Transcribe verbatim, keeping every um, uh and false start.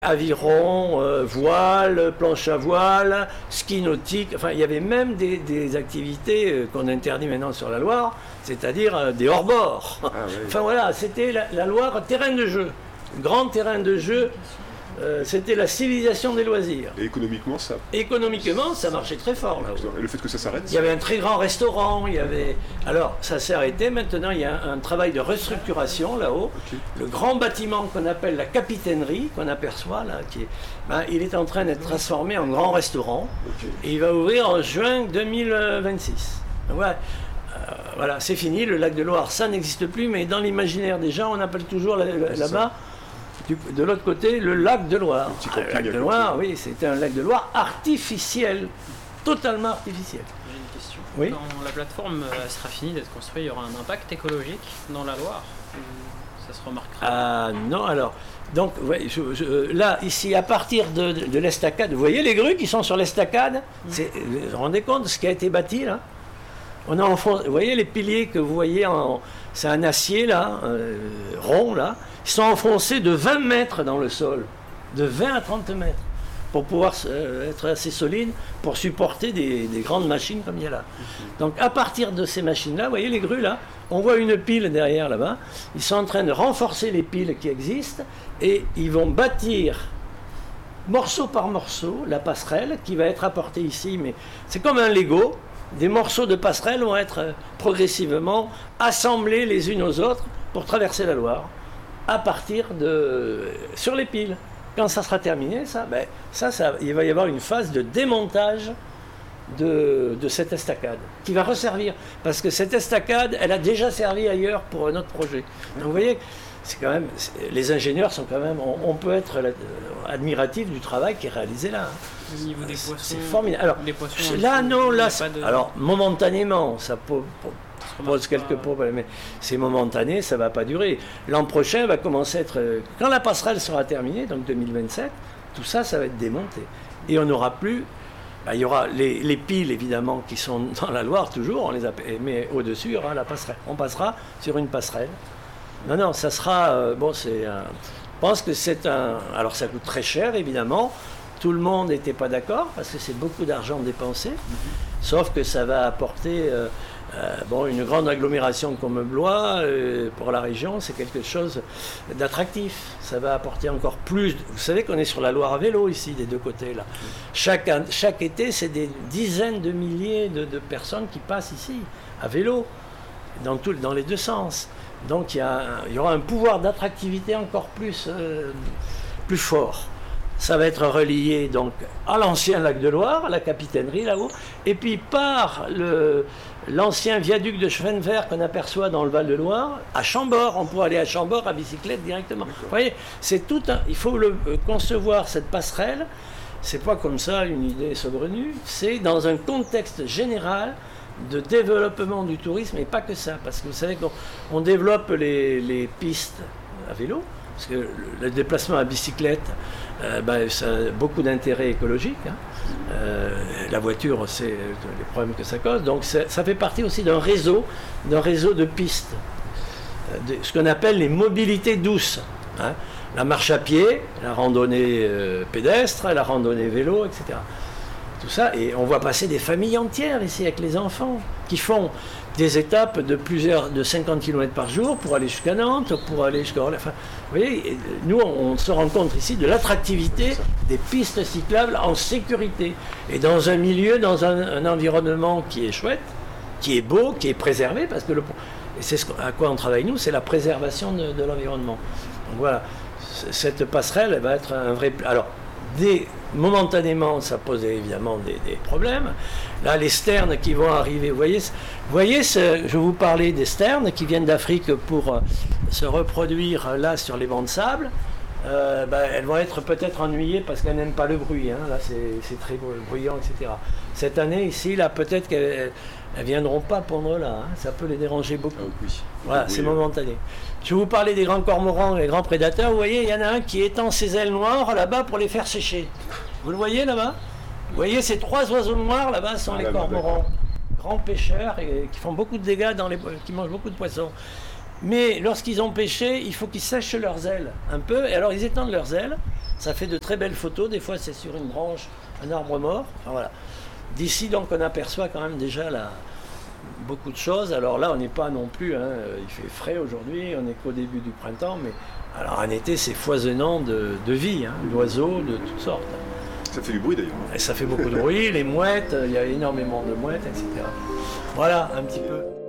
Aviron, euh, voile, planche à voile, ski nautique, enfin il y avait même des, des activités euh, qu'on interdit maintenant sur la Loire, c'est-à-dire euh, des hors-bords. Ah, oui. Enfin voilà, c'était la, la Loire terrain de jeu, grand terrain de jeu, euh, c'était la civilisation des loisirs. Et économiquement ça Économiquement ça marchait très fort là. Et le fait que ça s'arrête? Il y avait un très grand restaurant, il y avait... Alors ça s'est arrêté, maintenant il y a un, un travail de restructuration là-haut. Okay. Le grand bâtiment qu'on appelle la capitainerie, qu'on aperçoit là, qui est, ben, il est en train d'être transformé en grand restaurant. Okay. Et il va ouvrir en juin deux mille vingt-six. Donc, voilà, euh, voilà c'est fini, le lac de Loire ça n'existe plus, mais dans l'imaginaire des gens on appelle toujours là, là-bas, de l'autre côté, le lac de Loire. Ah, le lac de Loire, oui, c'était un lac de Loire artificiel, totalement artificiel. J'ai une question. Oui. Quand la plateforme euh, sera finie d'être construite, il y aura un impact écologique dans la Loire? Ça se remarquera? Ah non, alors, donc, ouais, je, je, là, ici, à partir de, de, de l'estacade, vous voyez les grues qui sont sur l'estacade? Mmh. Vous vous rendez compte de ce qui a été bâti, là? On a enfoncé, vous voyez les piliers que vous voyez, en, c'est un acier, là, euh, rond, là. Ils sont enfoncés de vingt mètres dans le sol, de vingt à trente mètres, pour pouvoir euh, être assez solide, pour supporter des, des grandes machines comme il y a là. Donc à partir de ces machines-là, vous voyez les grues là, on voit une pile derrière là-bas, ils sont en train de renforcer les piles qui existent, et ils vont bâtir, morceau par morceau, la passerelle qui va être apportée ici, mais c'est comme un Lego, des morceaux de passerelle vont être progressivement assemblés les unes aux autres pour traverser la Loire. À partir de... sur les piles. Quand ça sera terminé, ça, ben, ça, ça, il va y avoir une phase de démontage de, de cette estacade, qui va resservir. Parce que cette estacade, elle a déjà servi ailleurs pour un autre projet. Donc vous voyez, c'est quand même, les ingénieurs sont quand même... On, on peut être là, admiratif du travail qui est réalisé là. Au niveau des poissons... C'est formidable. Alors, des poissons, là, non, là... De... Alors, momentanément, ça peut... pose quelques problèmes, mais c'est momentané, ça ne va pas durer. L'an prochain va commencer à être... Quand la passerelle sera terminée, donc deux mille vingt-sept, tout ça, ça va être démonté. Et on n'aura plus... Ben, il y aura les, les piles, évidemment, qui sont dans la Loire, toujours, on les a, mais au-dessus, il y aura la passerelle. On passera sur une passerelle. Non, non, ça sera... Euh, bon, c'est un... Je pense que c'est un... Alors, ça coûte très cher, évidemment. Tout le monde n'était pas d'accord, parce que c'est beaucoup d'argent dépensé. Mm-hmm. Sauf que ça va apporter... Euh, Euh, bon, une grande agglomération comme Blois, euh, pour la région, c'est quelque chose d'attractif. Ça va apporter encore plus. Vous savez qu'on est sur la Loire à vélo ici, des deux côtés là. Chaque, chaque été, c'est des dizaines de milliers de, de personnes qui passent ici, à vélo, dans, tout, dans les deux sens. Donc il y, a, il y aura un pouvoir d'attractivité encore plus, euh, plus fort. Ça va être relié donc à l'ancien lac de Loire, à la capitainerie là-haut, et puis par le, l'ancien viaduc de chemin de fer qu'on aperçoit dans le Val-de-Loire, à Chambord. On pourra aller à Chambord à bicyclette directement. Vous voyez, c'est tout un, il faut le, euh, concevoir cette passerelle. C'est pas comme ça une idée saugrenue. C'est dans un contexte général de développement du tourisme, et pas que ça, parce que vous savez qu'on on développe les, les pistes à vélo. Parce que le déplacement à bicyclette, euh, ben, ça a beaucoup d'intérêt écologique. Hein. Euh, la voiture, c'est les problèmes que ça cause. Donc ça fait partie aussi d'un réseau, d'un réseau de pistes, de, ce qu'on appelle les mobilités douces. Hein. La marche à pied, la randonnée euh, pédestre, la randonnée vélo, et cetera. Tout ça, et on voit passer des familles entières ici avec les enfants qui font des étapes de plusieurs, de cinquante kilomètres par jour pour aller jusqu'à Nantes, pour aller jusqu'à... Enfin, vous voyez, nous, on se rend compte ici de l'attractivité des pistes cyclables en sécurité. Et dans un milieu, dans un, un environnement qui est chouette, qui est beau, qui est préservé, parce que le, et c'est ce à quoi on travaille nous, c'est la préservation de, de l'environnement. Donc voilà, cette passerelle, elle va être un vrai... Alors, des... momentanément, ça posait évidemment des, des problèmes. Là, les sternes qui vont arriver, vous voyez, vous voyez ce, je vous parlais des sternes qui viennent d'Afrique pour euh, se reproduire là sur les bancs de sable. Euh, ben, elles vont être peut-être ennuyées parce qu'elles n'aiment pas le bruit. Hein. Là, c'est très bruyant, et cetera. Cette année, ici, là, peut-être qu'elles ne viendront pas pondre là. Hein. Ça peut les déranger beaucoup. Ah, oui. Voilà, oui, c'est oui. momentané. Je vais vous parler des grands cormorans, les grands prédateurs. Vous voyez, il y en a un qui étend ses ailes noires là-bas pour les faire sécher. Vous le voyez là-bas? Vous voyez, ces trois oiseaux noirs là-bas sont ah, les cormorans. Grands pêcheurs et qui font beaucoup de dégâts, dans les, qui mangent beaucoup de poissons. Mais lorsqu'ils ont pêché, il faut qu'ils sèchent leurs ailes un peu. Et alors, ils étendent leurs ailes. Ça fait de très belles photos. Des fois, c'est sur une branche, un arbre mort. Enfin, voilà. D'ici, donc, on aperçoit quand même déjà la, beaucoup de choses. Alors là, on n'est pas non plus, hein, il fait frais aujourd'hui, on n'est qu'au début du printemps, mais alors en été, c'est foisonnant de, de vie, hein, d'oiseaux, de toutes sortes. Ça fait du bruit d'ailleurs. Et ça fait beaucoup de bruit, les mouettes, il y a énormément de mouettes, et cetera. Voilà, un petit peu.